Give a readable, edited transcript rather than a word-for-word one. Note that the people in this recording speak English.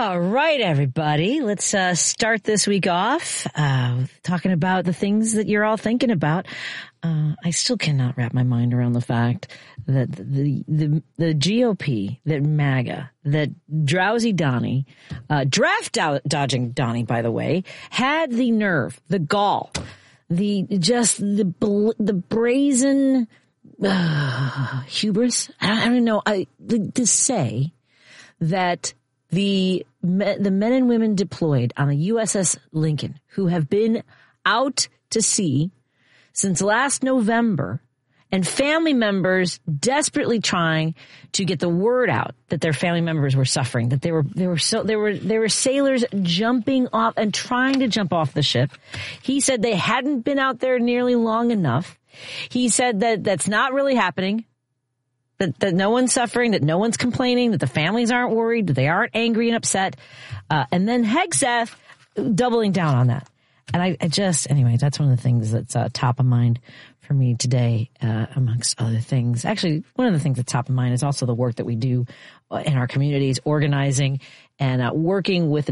All right, everybody. Let's start this week off talking about the things that you're all thinking about. I still cannot wrap my mind around the fact that the GOP, that MAGA, that drowsy Donnie, draft dodging Donnie, by the way, had the nerve, the gall, the brazen hubris. I don't know. To say that the men and women deployed on the USS Lincoln, who have been out to sea since last November, and family members desperately trying to get the word out that their family members were suffering, that there were sailors jumping off and trying to jump off the ship. He said they hadn't been out there nearly long enough. He said that that's not really happening. That no one's suffering, that no one's complaining, that the families aren't worried, that they aren't angry and upset. And then Hegseth doubling down on that. And I anyway, that's one of the things that's top of mind for me today, amongst other things. Actually, one of the things that's top of mind is also the work that we do in our communities, organizing and working with